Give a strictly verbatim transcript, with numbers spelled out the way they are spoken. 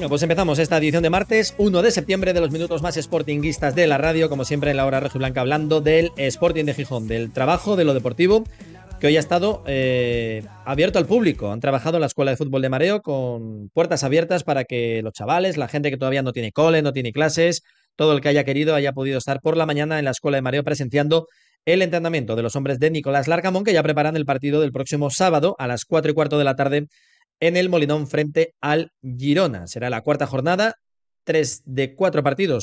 Bueno, pues empezamos esta edición de martes, uno de septiembre, de los minutos más sportinguistas de la radio, como siempre en la hora rojiblanca, hablando del Sporting de Gijón, del trabajo, de lo deportivo, que hoy ha estado eh, abierto al público. Han trabajado en la Escuela de Fútbol de Mareo con puertas abiertas para que los chavales, la gente que todavía no tiene cole, no tiene clases, todo el que haya querido haya podido estar por la mañana en la Escuela de Mareo presenciando el entrenamiento de los hombres de Nicolás Larcamón, que ya preparan el partido del próximo sábado a las cuatro y cuarto de la tarde en el Molinón frente al Girona. Será la cuarta jornada, tres de cuatro partidos